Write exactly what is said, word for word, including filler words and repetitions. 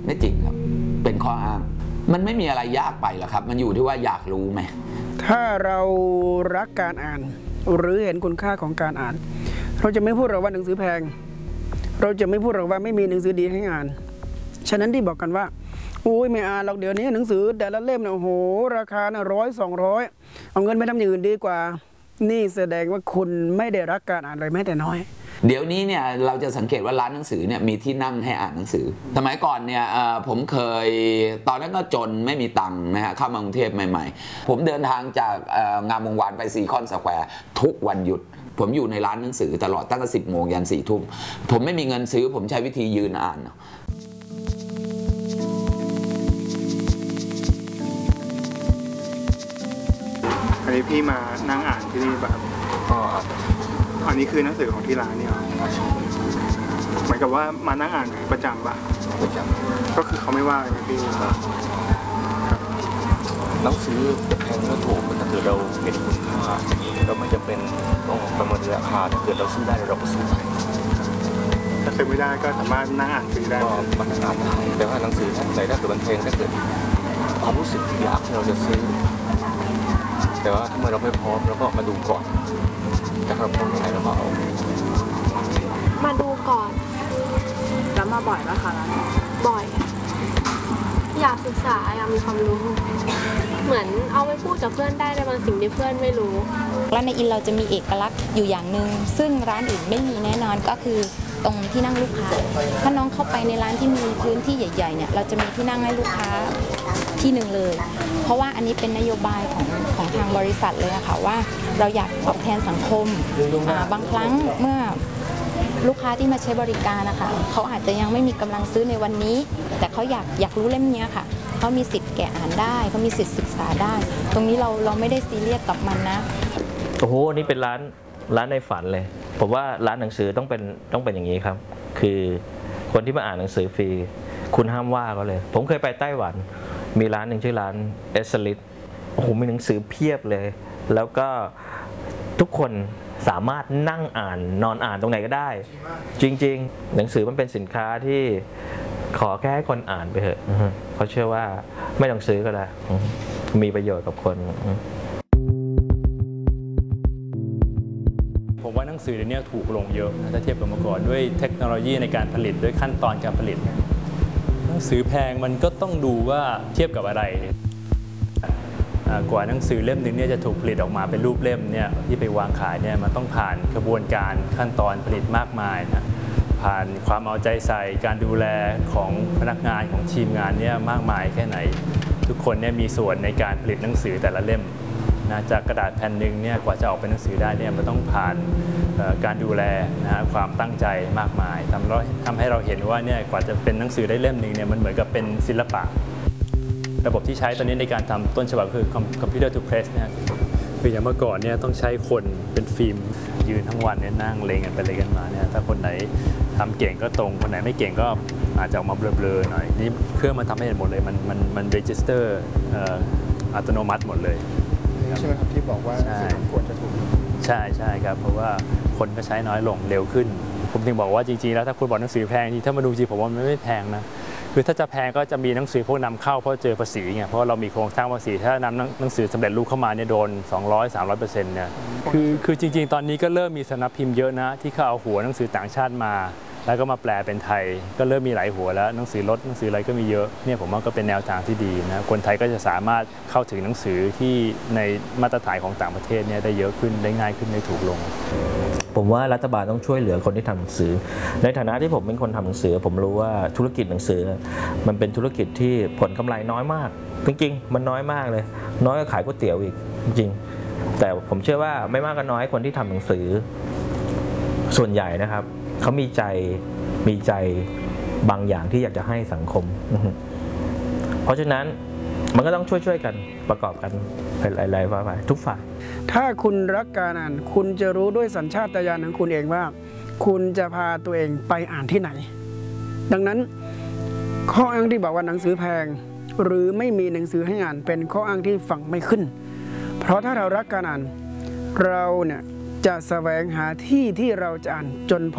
ไม่จริงครับเป็นข้ออ้างมันไม่มีอะไรยากไปหรอกครับมันอยู่ที่ว่าอยากรู้ไหมถ้าเรารักการอ่านหรือเห็นคุณค่าของการอ่านเราจะไม่พูดหรอกว่าหนังสือแพงเราจะไม่พูดหรอกว่าไม่มีหนังสือดีให้อ่านฉะนั้นที่บอกกันว่าโอ้ยไม่อ่านหรอกเดี๋ยวนี้หนังสือแต่ละเล่มเนี่ยโอ้โหราคาน่ะร้อยสองร้อยเอาเงินไปทำอย่างอื่นดีกว่านี่แสดงว่าคุณไม่ได้รักการอ่านเลยแม้แต่น้อยเดี๋ยวนี้เนี่ยเราจะสังเกตว่าร้านหนังสือเนี่ยมีที่นั่งให้อ่านหนังสือสมัยก่อนเนี่ยผมเคยตอนนั้นก็จนไม่มีตังค์นะฮะเข้ามากรุงเทพใหม่ๆผมเดินทางจากงามวงวานไปซีคอนสแควร์ทุกวันหยุดผมอยู่ในร้านหนังสือตลอดตั้งแต่สิบโมงยันสี่ทุ่มผมไม่มีเงินซื้อผมใช้วิธียืนอ่านอันนี้พี่มานั่งอ่านที่นี่แบบก็อันนี้คือหนังสือของที่ร้านเนี่ยเหมือนกับว่ามานั่งอ่านประจำป่ะประจำก็คือเขาไม่ว่าเลยพี่หนังสือจะแพงหรือถูกถ้าเกิดเราเห็นคุณค่าเราไม่จำเป็นต้องประเมินราคาถ้าเกิดเราซื้อได้เราก็ซื้อไปถ้าซื้อไม่ได้ก็สามารถนั่งอ่านซื้อได้ก็มันอ่านได้แต่ว่าหนังสือไหนถ้าเกิดมันแพงถ้าเกิดความรู้สึกอยากที่เราจะซื้อแต่ว่าถ้าเมื่อเราไม่พร้อมเราก็มาดูก่อนแต่เราพร้อมยังไงเราก็เอามาดูก่อนแล้วมาบ่อยไหมคะบ่อยอยากศึกษาอยากมีความรู้เหมือนเอาไปพูดกับเพื่อนได้ในบางสิ่งที่เพื่อนไม่รู้ร้านในอินเราจะมีเอกลักษณ์อยู่อย่างหนึ่งซึ่งร้านอื่นไม่มีแน่นอนก็คือตรงที่นั่งลูกค้าถ้าน้องเข้าไปในร้านที่มีพื้นที่ใหญ่ๆเนี่ยเราจะมีที่นั่งให้ลูกค้าที่หนึ่งเลยเพราะว่าอันนี้เป็นนโยบายของของทางบริษัทเลยอะค่ะว่าเราอยากตอบแทนสังคมบางครั้งเมื่อลูกค้าที่มาใช้บริการนะคะเขาอาจจะยังไม่มีกำลังซื้อในวันนี้แต่เขาอยากอยากรู้เล่มนี้ค่ะเขามีสิทธิ์แกะอ่านได้เขามีสิทธิ์ศึกษาได้ตรงนี้เราเราไม่ได้ซีเรียสกับมันนะโอ้โหนี่เป็นร้านร้านในฝันเลยผมว่าร้านหนังสือต้องเป็นต้องเป็นอย่างนี้ครับคือคนที่มาอ่านหนังสือฟรีคุณห้ามว่าเขาเลยผมเคยไปไต้หวันมีร้านหนึ่งชื่อร้านเอสลิตโอ้โหมีหนังสือเพียบเลยแล้วก็ทุกคนสามารถนั่งอ่านนอนอ่านตรงไหนก็ได้จริงๆหนังสือมันเป็นสินค้าที่ขอแค่ให้คนอ่านไปเถอะเขาเชื่อว่าไม่ต้องซื้อก็ได้มีประโยชน์กับคนผมว่าหนังสือเดี๋ยวนี้ถูกลงเยอะถ้าเทียบกับเมื่อก่อนด้วยเทคโนโลยีในการผลิตด้วยขั้นตอนการผลิตหนังสือแพงมันก็ต้องดูว่าเทียบกับอะไรกว่าหนังสือเล่มหนึ่งเนี่ยจะถูกผลิตออกมาเป็นรูปเล่มเนี่ยที่ไปวางขายเนี่ยมันต้องผ่านกระบวนการขั้นตอนผลิตมากมายนะผ่านความเอาใจใส่การดูแลของพนักงานของทีมงานเนี่ยมากมายแค่ไหนทุกคนเนี่ยมีส่วนในการผลิตหนังสือแต่ละเล่มนะจากกระดาษแผ่นหนึ่งเนี่ยกว่าจะออกเป็นหนังสือได้เนี่ยมันต้องผ่านการดูแลนะฮะความตั้งใจมากมายทำเราทำให้เราเห็นว่าเนี่ยกว่าจะเป็นหนังสือได้เล่มหนึ่งเนี่ยมันเหมือนกับเป็นศิลปะระบบที่ใช้ตอนนี้ในการทำต้นฉบับคือ computer to press เนี่ยคืออย่างเมื่อก่อนเนี่ยต้องใช้คนเป็นฟิล์มยืนทั้งวันเนี่ยนั่งเลงกันไปเลยกันมาเนี่ยถ้าคนไหนทำเก่งก็ตรงคนไหนไม่เก่งก็อาจจะออกมาเบลอๆหน่อยนี่เครื่องมันทำให้เห็นหมดเลยมันมันมัน register อัตโนมัติหมดเลยใช่ไหมครับที่บอกว่าควรจะถูกใช่ใช่ครับเพราะว่าคนก็ใช้น้อยลงเร็วขึ้นผมถึงบอกว่าจริงๆแล้วถ้าคุณบอกหนังสือแพงจริงถ้ามาดูจริงผมว่ามันไม่แพงนะคือถ้าจะแพงก็จะมีหนังสือพวกนำเข้าเพราะเจอภาษีไงเพราะเรามีโครงสร้างภาษีถ้านำหนังสือสำเร็จรูปเข้ามาเนี่ยโดน สองร้อยถึงสามร้อยเปอร์เซ็นต์ เนี่ยคือคือจริงๆตอนนี้ก็เริ่มมีสำนักพิมพ์เยอะนะที่เขาเอาหัวหนังสือต่างชาติมาแล้วก็มาแปลเป็นไทยก็เริ่มมีหลายหัวแล้วหนังสือลดหนังสืออะไรก็มีเยอะเนี่ยผมว่าก็เป็นแนวทางที่ดีนะคนไทยก็จะสามารถเข้าถึงหนังสือที่ในมาตรฐานของต่างประเทศเนี่ยได้เยอะขึ้นได้ง่ายขึ้นได้ถูกลงผมว่ารัฐบาลต้องช่วยเหลือคนที่ทำหนังสือในฐานะที่ผมเป็นคนทำหนังสือผมรู้ว่าธุรกิจหนังสือมันเป็นธุรกิจที่ผลกำไรน้อยมากจริงๆมันน้อยมากเลยน้อยกว่าขายก๋วยเตี๋ยวอีกจริงๆแต่ผมเชื่อว่าไม่มากก็น้อยคนที่ทำหนังสือส่วนใหญ่นะครับเขามีใจมีใจบางอย่างที่อยากจะให้สังคมเพราะฉะนั้นมันก็ต้องช่วยๆกันประกอบกันเป็นหลายๆฝ่ายทุกฝ่ายถ้าคุณรักการอ่านคุณจะรู้ด้วยสัญชาตญาณของคุณเองว่าคุณจะพาตัวเองไปอ่านที่ไหนดังนั้นข้ออ้างที่บอกว่าหนังสือแพงหรือไม่มีหนังสือให้อ่านเป็นข้ออ้างที่ฟังไม่ขึ้นเพราะถ้าเรารักการอ่านเราเนี่ยจะแสวงหาที่ที่เราจะอ่านจนพอ